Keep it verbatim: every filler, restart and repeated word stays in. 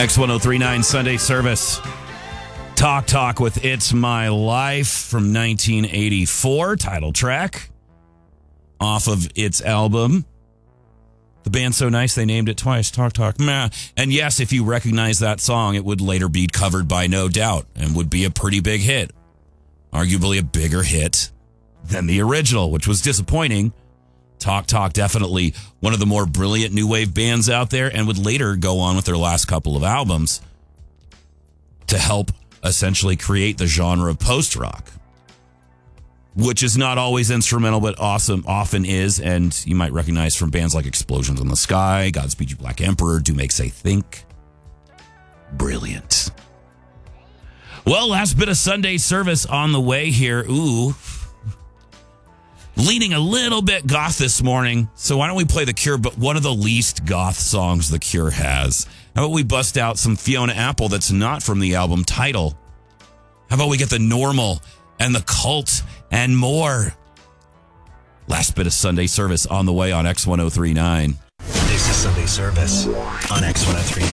X ten thirty-nine Sunday service. Talk Talk with It's My Life from nineteen eighty-four, title track off of its album. The band's so nice they named it twice, Talk Talk. Meh. And yes, if you recognize that song, it would later be covered by No Doubt and would be a pretty big hit. Arguably a bigger hit than the original, which was disappointing. Talk Talk, definitely one of the more brilliant new wave bands out there, and would later go on with their last couple of albums to help essentially create the genre of post-rock, which is not always instrumental, but awesome often is, and you might recognize from bands like Explosions in the Sky, Godspeed You Black Emperor, Do Make Say Think. Brilliant. Well, last bit of Sunday service on the way here. Ooh. Leaning a little bit goth this morning, so why don't we play The Cure, but one of the least goth songs The Cure has. How about we bust out some Fiona Apple that's not from the album Title? How about we get The Normal and The Cult and more? Last bit of Sunday service on the way on X ten thirty-nine. This is Sunday service on X ten thirty-nine.